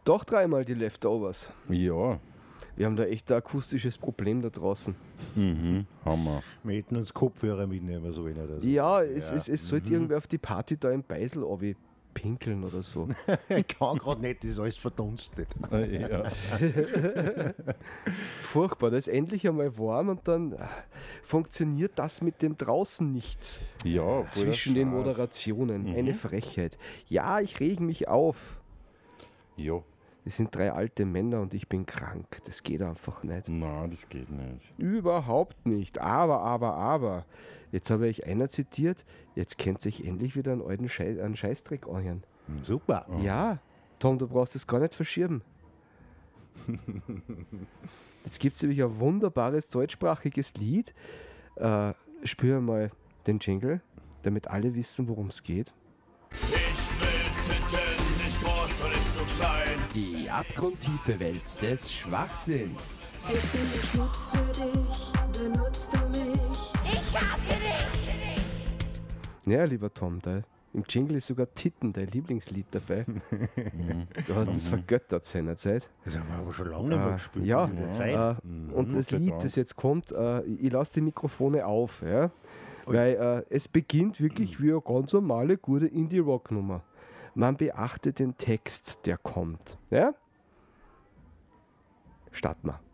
Doch dreimal die Leftovers. Ja. Wir haben da echt ein akustisches Problem da draußen. Hammer. Wir hätten uns Kopfhörer mitnehmen sollen oder so. Ja, es sollte irgendwer auf die Party da im Beisel pinkeln oder so. Ich kann gerade nicht, das ist alles verdunstet. Ja. Furchtbar, da ist endlich einmal warm und dann funktioniert das mit dem draußen nichts. Ja, voll Zwischen den Scheiß. Moderationen. Eine Frechheit. Ja, ich reg mich auf. Ja. Wir sind 3 alte Männer und ich bin krank. Das geht einfach nicht. Nein, das geht nicht. Überhaupt nicht. Aber. Jetzt habe ich einer zitiert, jetzt kennt sich endlich wieder einen alten einen Scheißdreck anhören. Super. Ja, Tom, du brauchst es gar nicht verschieben. Jetzt gibt es nämlich ein wunderbares deutschsprachiges Lied. Spür mal den Jingle, damit alle wissen, worum es geht. Ich will Titten, nicht groß und nicht zu klein. Die abgrundtiefe Welt des Schwachsinns. Ich bin der Schmutz für dich, benutzt du mich? Ja, lieber Tom, im Jingle ist sogar Titten, dein Lieblingslied dabei. Du hast es vergöttert seinerzeit. Das haben wir aber schon lange nicht mehr gespielt. Ja, in der Zeit. und das total. Lied, das jetzt kommt, ich lasse die Mikrofone auf, ja, weil es beginnt wirklich wie eine ganz normale, gute Indie-Rock-Nummer. Man beachte den Text, der kommt. Ja? Starten wir.